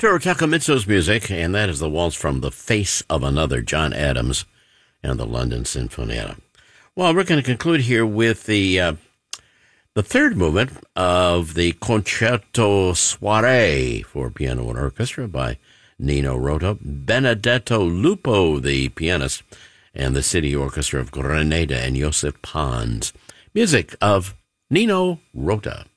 Toru Takemitsu's music, and that is the waltz from The Face of Another, John Adams and the London Sinfonietta. Well, we're going to conclude here with the third movement of the Concerto Soirée for piano and orchestra by Nino Rota, Benedetto Lupo, the pianist, and the City Orchestra of Grenada, and Joseph Pons. Music of Nino Rota.